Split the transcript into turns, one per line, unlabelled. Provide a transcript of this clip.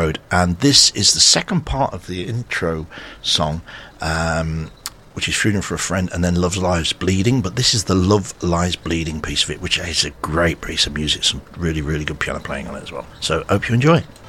Road, and this is the second part of the intro song, which is Freedom for a Friend, and then Love Lies Bleeding, but this is the Love Lies Bleeding piece of it, which is a great piece of music, some really, really good piano playing on it as well. So, hope you enjoy it.